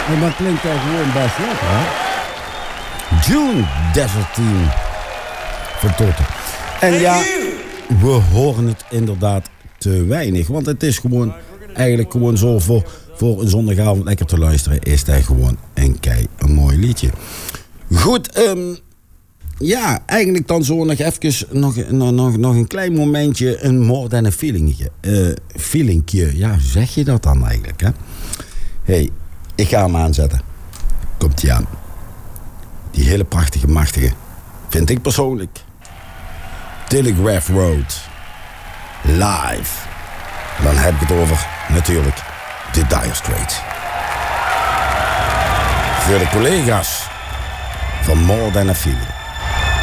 En dat klinkt toch gewoon best lekker, hè? June Desert Team. Van Toto. En ja, we horen het inderdaad te weinig. Want het is gewoon, eigenlijk gewoon zo voor een zondagavond lekker te luisteren. Is dat gewoon een mooi liedje. Goed, ja, eigenlijk dan zo nog even nog een klein momentje, een more than a feelingje. Ja, hoe zeg je dat dan eigenlijk, hè? Hey, ik ga hem aanzetten. Komt-ie aan. Die hele prachtige, machtige, vind ik persoonlijk. Telegraph Road. Live. En dan heb ik het over, natuurlijk, de Dire Straits. Voor de collega's van More Than a Feeling.